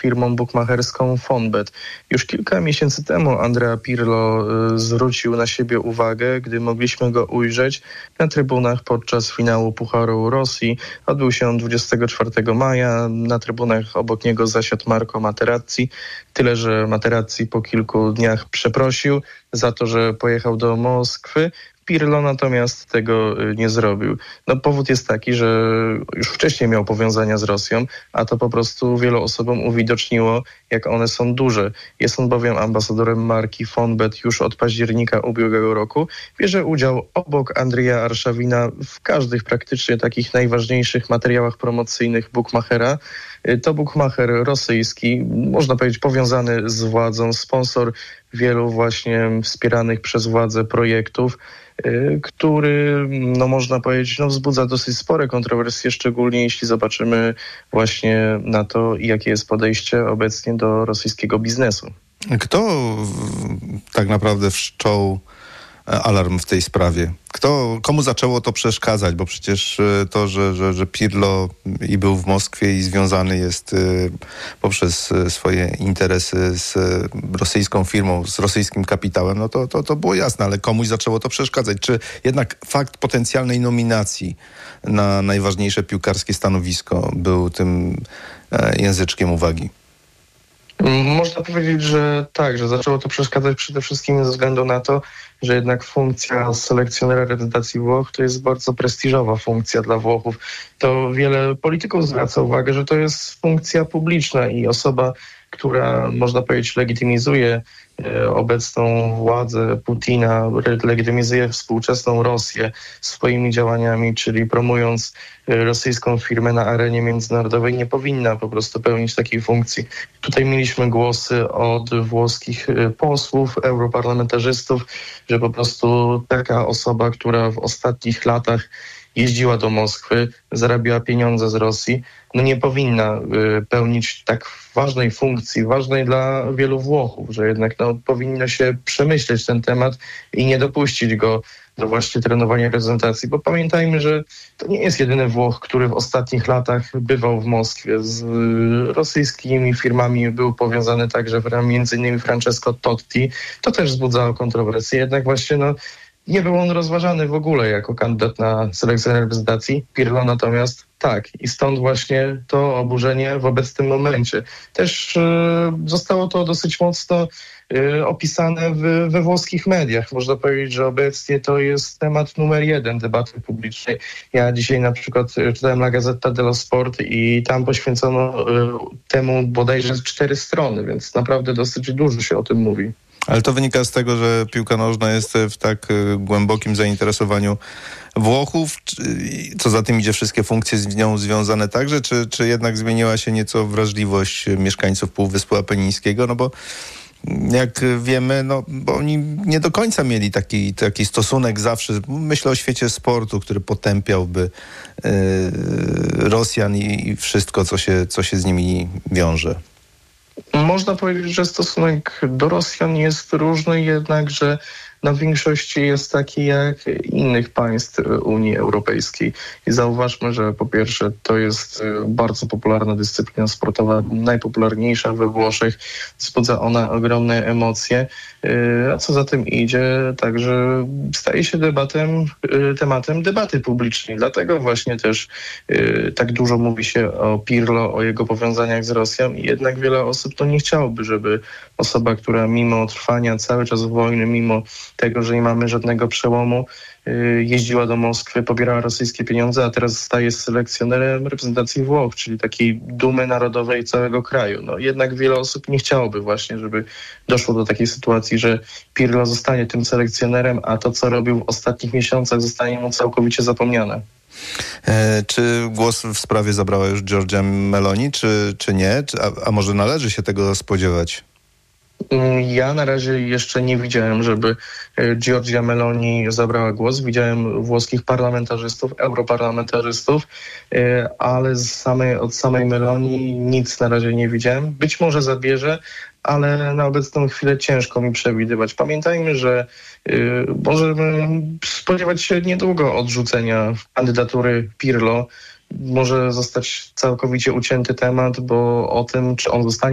firmą bukmacherską Fonbet. Już kilka miesięcy temu Andrea Pirlo zwrócił na siebie uwagę, gdy mogliśmy go ujrzeć na trybunach podczas finału Pucharu Rosji. Odbył się on 24 maja. Na trybunach obok niego zasiadł Marco Materazzi. Tyle, że Materazzi po kilku dniach przeprosił za to, że pojechał do Moskwy. Pirlo natomiast tego nie zrobił. Powód jest taki, że już wcześniej miał powiązania z Rosją, a to po prostu wielu osobom uwidoczniło, jak one są duże. Jest on bowiem ambasadorem marki Fonbet już od października ubiegłego roku. Bierze udział obok Andrija Arszawina w każdych praktycznie takich najważniejszych materiałach promocyjnych bukmachera. To bukmacher rosyjski, można powiedzieć powiązany z władzą, sponsor wielu właśnie wspieranych przez władzę projektów, który, można powiedzieć, wzbudza dosyć spore kontrowersje, szczególnie jeśli zobaczymy właśnie na to, jakie jest podejście obecnie do rosyjskiego biznesu. Kto tak naprawdę wszczął alarm w tej sprawie? Komu zaczęło to przeszkadzać? Bo przecież to, że Pirlo i był w Moskwie i związany jest poprzez swoje interesy z rosyjską firmą, z rosyjskim kapitałem, to było jasne, ale komuś zaczęło to przeszkadzać. Czy jednak fakt potencjalnej nominacji na najważniejsze piłkarskie stanowisko był tym języczkiem uwagi? Można powiedzieć, że tak, że zaczęło to przeszkadzać przede wszystkim ze względu na to, że jednak funkcja selekcjonera reprezentacji Włoch to jest bardzo prestiżowa funkcja dla Włochów. To wiele polityków zwraca uwagę, że to jest funkcja publiczna i osoba, która, można powiedzieć, legitymizuje obecną władzę Putina, legitymizuje współczesną Rosję swoimi działaniami, czyli promując rosyjską firmę na arenie międzynarodowej, nie powinna po prostu pełnić takiej funkcji. Tutaj mieliśmy głosy od włoskich posłów, europarlamentarzystów, że po prostu taka osoba, która w ostatnich latach jeździła do Moskwy, zarabiała pieniądze z Rosji, nie powinna pełnić tak ważnej funkcji, ważnej dla wielu Włochów, że jednak powinno się przemyśleć ten temat i nie dopuścić go do właśnie trenowania reprezentacji, bo pamiętajmy, że to nie jest jedyny Włoch, który w ostatnich latach bywał w Moskwie. Z rosyjskimi firmami był powiązany także m.in. Francesco Totti. To też wzbudzało kontrowersje, jednak właśnie nie był on rozważany w ogóle jako kandydat na selekcję reprezentacji. Pirlo natomiast tak. I stąd właśnie to oburzenie w obecnym momencie. Też zostało to dosyć mocno opisane we włoskich mediach. Można powiedzieć, że obecnie to jest temat numer 1 debaty publicznej. Ja dzisiaj na przykład czytałem La Gazzetta dello Sport i tam poświęcono temu bodajże 4 strony, więc naprawdę dosyć dużo się o tym mówi. Ale to wynika z tego, że piłka nożna jest w tak głębokim zainteresowaniu Włochów, co za tym idzie, wszystkie funkcje z nią związane także, czy jednak zmieniła się nieco wrażliwość mieszkańców Półwyspu Apenińskiego, bo jak wiemy, bo oni nie do końca mieli taki stosunek zawsze, myślę o świecie sportu, który potępiałby Rosjan i wszystko, co się z nimi wiąże. Można powiedzieć, że stosunek do Rosjan jest różny, jednakże w większości jest taki jak innych państw Unii Europejskiej. I zauważmy, że po pierwsze to jest bardzo popularna dyscyplina sportowa, najpopularniejsza we Włoszech. Wzbudza ona ogromne emocje, a co za tym idzie, także staje się tematem debaty publicznej. Dlatego właśnie też tak dużo mówi się o Pirlo, o jego powiązaniach z Rosją i jednak wiele osób nie chciałoby, żeby osoba, która mimo trwania cały czas wojny, mimo tego, że nie mamy żadnego przełomu, jeździła do Moskwy, pobierała rosyjskie pieniądze, a teraz staje selekcjonerem reprezentacji Włoch, czyli takiej dumy narodowej całego kraju. Jednak wiele osób nie chciałoby właśnie, żeby doszło do takiej sytuacji, że Pirlo zostanie tym selekcjonerem, a to, co robił w ostatnich miesiącach, zostanie mu całkowicie zapomniane. Czy głos w sprawie zabrała już Giorgia Meloni, czy nie? A może należy się tego spodziewać? Ja na razie jeszcze nie widziałem, żeby Giorgia Meloni zabrała głos. Widziałem włoskich parlamentarzystów, europarlamentarzystów, ale od samej Meloni nic na razie nie widziałem. Być może zabierze, ale na obecną chwilę ciężko mi przewidywać. Pamiętajmy, że możemy spodziewać się niedługo odrzucenia kandydatury Pirlo. Może zostać całkowicie ucięty temat, bo o tym, czy on zostanie